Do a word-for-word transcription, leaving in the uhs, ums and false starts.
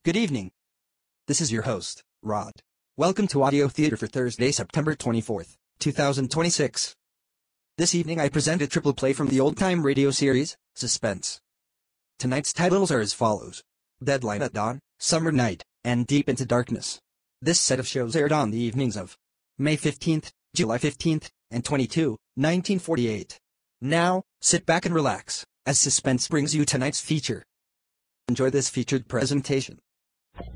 Good evening. This is your host, Rod. Welcome to Audio Theater for Thursday, September twenty-fourth, two thousand twenty-six. This evening I present a triple play from the old-time radio series, Suspense. Tonight's titles are as follows: Deadline at Dawn, Summer Night, and Deep into Darkness. This set of shows aired on the evenings of May fifteenth, July fifteenth, and twenty-second, nineteen forty-eight. Now, sit back and relax, as Suspense brings you tonight's feature. Enjoy this featured presentation.